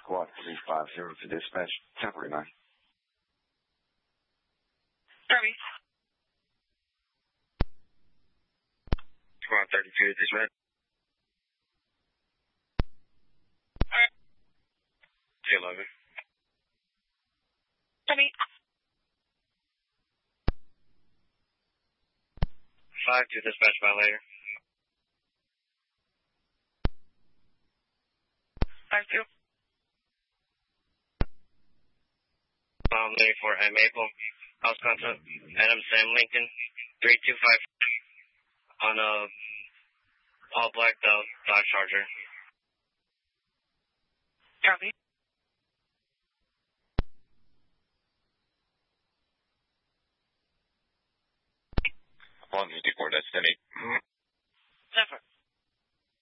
Squad 350 to dispatch. Temporary 9. Copy. Squad 32 to dispatch. 11. Copy. 5 to dispatch violator. 5-2. Lady for at Maple. House contact. Adam Sam Lincoln. 325 on a all black Dodge Charger. Copy. 154, that's Denny. Zephyr.